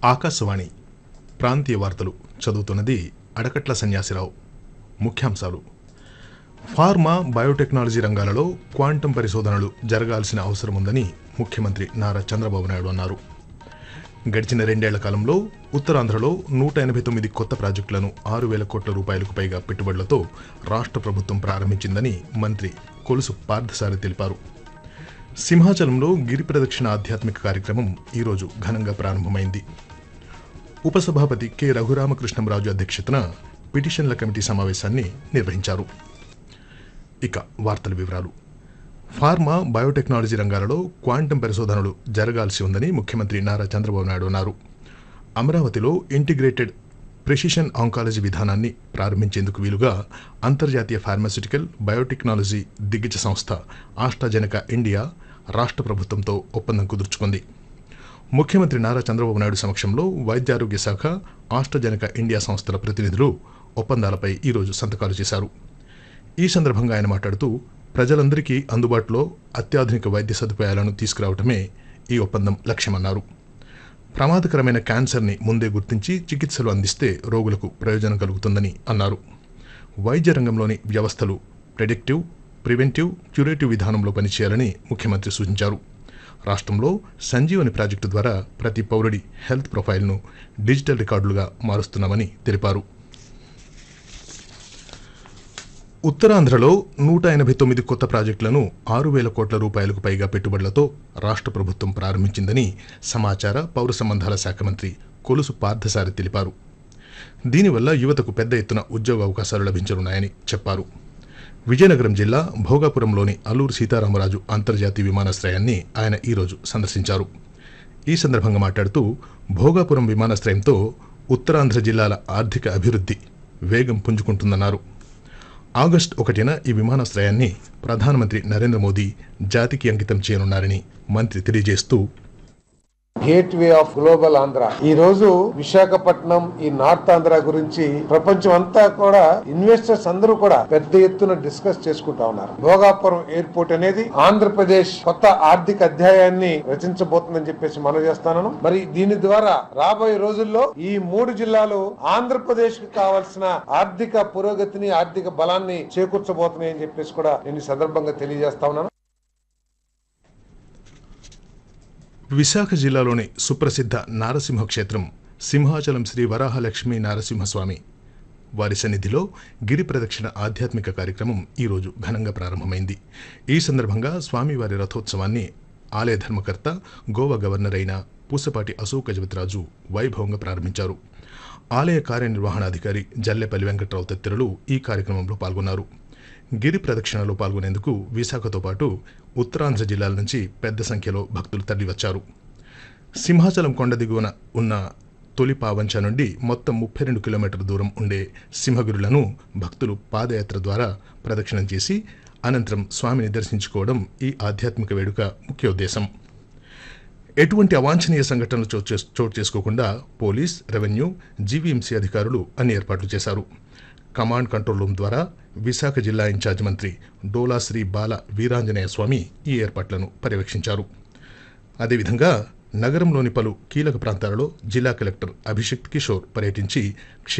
ఆకాశవాణి ప్రాంతీయ వార్తలు చదువుతున్నది అడకట్ల సన్యాసిరావు. ముఖ్యాంశాలు: ఫార్మా, బయోటెక్నాలజీ రంగాలలో క్వాంటం పరిశోధనలు జరగాల్సిన అవసరం ఉందని ముఖ్యమంత్రి నారా చంద్రబాబు నాయుడు అన్నారు. గడిచిన 2 ఏళ్ల కాలంలో ఉత్తరాంధ్రలో 189 కొత్త ప్రాజెక్టులను 6,000 కోట్ల రూపాయలకు పైగా పెట్టుబడులతో రాష్ట్ర ప్రభుత్వం ప్రారంభించిందని మంత్రి కొలుసు పార్థసారథి తెలిపారు. సింహాచలంలో గిరి ప్రదక్షిణ ఆధ్యాత్మిక కార్యక్రమం ఈరోజు ఘనంగా ప్రారంభమైంది. ఉపసభాపతి కె రఘురామకృష్ణంరాజు అధ్యక్షతన పిటిషన్ల కమిటీ సమావేశాన్ని నిర్వహించారు. ఇక వార్తల వివరాలు: ఫార్మా, బయోటెక్నాలజీ రంగాలలో క్వాంటం పరిశోధనలు జరగాల్సి ఉందని ముఖ్యమంత్రి నారా చంద్రబాబు నాయుడు అన్నారు. అమరావతిలో ఇంటిగ్రేటెడ్ ప్రెసిషన్ ఆంకాలజీ విధానాన్ని ప్రారంభించేందుకు వీలుగా అంతర్జాతీయ ఫార్మాస్యూటికల్ బయోటెక్నాలజీ దిగ్గజ సంస్థ ఆస్ట్రాజెనెకా ఇండియా రాష్ట్ర ప్రభుత్వంతో ఒప్పందం కుదుర్చుకుంది. ముఖ్యమంత్రి నారా చంద్రబాబు నాయుడు సమక్షంలో వైద్యారోగ్య శాఖ, ఆస్ట్రాజెనెకా ఇండియా సంస్థల ప్రతినిధులు ఒప్పందాలపై ఈరోజు సంతకాలు చేశారు. ఈ సందర్భంగా ఆయన మాట్లాడుతూ, ప్రజలందరికీ అందుబాటులో అత్యాధునిక వైద్య సదుపాయాలను తీసుకురావడమే ఈ ఒప్పందం లక్ష్యమన్నారు. ప్రమాదకరమైన క్యాన్సర్ని ముందే గుర్తించి చికిత్సలు అందిస్తే రోగులకు ప్రయోజనం కలుగుతుందని అన్నారు. వైద్య రంగంలోని వ్యవస్థలు ప్రెడిక్టివ్, ప్రివెంటివ్, క్యూరేటివ్ విధానంలో పనిచేయాలని ముఖ్యమంత్రి సూచించారు. రాష్ట్రంలో సంజీవని ప్రాజెక్టు ద్వారా ప్రతి పౌరుడి హెల్త్ ప్రొఫైల్ను డిజిటల్ రికార్డులుగా మారుస్తున్నామని తెలిపారు. ఉత్తరాంధ్రలో 189 కొత్త ప్రాజెక్టులను 6,000 కోట్ల రూపాయలకు పైగా పెట్టుబడులతో రాష్ట్ర ప్రభుత్వం ప్రారంభించిందని సమాచార, పౌర సంబంధాల శాఖ మంత్రి కొలుసు పార్థసారథి తెలిపారు. దీనివల్ల యువతకు పెద్ద ఎత్తున ఉద్యోగ అవకాశాలు లభించనున్నాయని చెప్పారు. విజయనగరం జిల్లా భోగాపురంలోని అల్లూరు సీతారామరాజు అంతర్జాతీయ విమానాశ్రయాన్ని ఆయన ఈరోజు సందర్శించారు. ఈ సందర్భంగా మాట్లాడుతూ, భోగాపురం విమానాశ్రయంతో ఉత్తరాంధ్ర జిల్లాల ఆర్థిక అభివృద్ధి వేగం పుంజుకుంటుందన్నారు. ఆగస్టు 1న ఈ విమానాశ్రయాన్ని ప్రధానమంత్రి నరేంద్ర మోదీ జాతికి అంకితం చేయనున్నారని మంత్రి తెలియజేస్తూ, gate way of global Andhra ఈ రోజు విశాఖపట్నం, ఈ నార్త్ ఆంధ్ర గురించి ప్రపంచం అంతా కూడా ఇన్వెస్టర్స్ అందరూ కూడా పెద్ద ఎత్తున డిస్కస్ చేసుకుంటా ఉన్నారు. భోగాపురం ఎయిర్పోర్ట్ అనేది ఆంధ్రప్రదేశ్ కొత్త ఆర్థిక అధ్యాయాన్ని రచించబోతుందని చెప్పేసి మనం చేస్తాను. మరి దీని ద్వారా రాబోయే రోజుల్లో ఈ 3 జిల్లాలు ఆంధ్రప్రదేశ్ కు కావాల్సిన ఆర్థిక పురోగతిని, ఆర్థిక బలాన్ని చేకూర్చబోతున్నాయని చెప్పేసి కూడా నేను ఈ సందర్భంగా తెలియజేస్తా ఉన్నాను. విశాఖ జిల్లాలోని సుప్రసిద్ధ నారసింహ క్షేత్రం సింహాచలం శ్రీ వరాహలక్ష్మీ నారసింహస్వామి వారి సన్నిధిలో గిరి ప్రదక్షిణ ఆధ్యాత్మిక కార్యక్రమం ఈరోజు ఘనంగా ప్రారంభమైంది. ఈ సందర్భంగా స్వామివారి రథోత్సవాన్ని ఆలయ ధర్మకర్త, గోవా గవర్నర్ అయిన పూసపాటి అశోక్ గజపతిరాజు వైభవంగా ప్రారంభించారు. ఆలయ కార్యనిర్వహణాధికారి జల్లెపల్లి వెంకట్రావు తదితరులు ఈ కార్యక్రమంలో పాల్గొన్నారు. గిరి ప్రదక్షిణలో పాల్గొనేందుకు విశాఖతో పాటు ఉత్తరాంధ్ర జిల్లాల నుంచి పెద్ద సంఖ్యలో భక్తులు తరలివచ్చారు. సింహాచలం కొండ దిగువన ఉన్న తొలి పావంచ నుండి మొత్తం 32 కిలోమీటర్ల దూరం ఉండే సింహగిరులను భక్తులు పాదయాత్ర ద్వారా ప్రదక్షిణం చేసి అనంతరం స్వామిని దర్శించుకోవడం ఈ ఆధ్యాత్మిక వేడుక ముఖ్య ఉద్దేశం. ఎటువంటి అవాంఛనీయ సంఘటనలు చోటు చేసుకోకుండా పోలీస్, రెవెన్యూ, జీవీఎంసీ అధికారులు అన్ని ఏర్పాట్లు చేశారు. కమాండ్ కంట్రోల్ రూమ్ ద్వారా విశాఖ జిల్లా ఇన్ఛార్జ్ మంత్రి డోలా శ్రీ బాల వీరాంజనేయ స్వామి ఈ ఏర్పాట్లను పర్యవేక్షించారు. అదేవిధంగా నగరంలోని పలు కీలక ప్రాంతాలలో జిల్లా కలెక్టర్ అభిషిక్త్ కిషోర్ పర్యటించి